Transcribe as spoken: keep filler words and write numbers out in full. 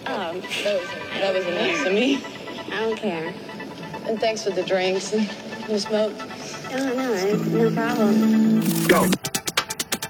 Oh, that was, that was enough to me. I don't care. And thanks for the drinks and the smoke. No, no, no problem. Go.